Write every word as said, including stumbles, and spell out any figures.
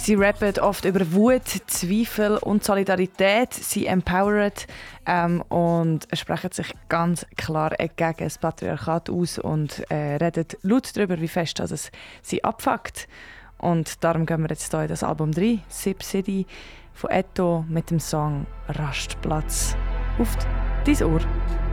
Sie rappen oft über Wut, Zweifel und Solidarität. Sie empowern ähm, und sprechen sich ganz klar gegen das Patriarchat aus und äh, reden laut darüber, wie fest dass es sie abfuckt. Und darum gehen wir jetzt hier in das Album rein, Sip City von Etto mit dem Song Rastplatz. Auf dein Ohr.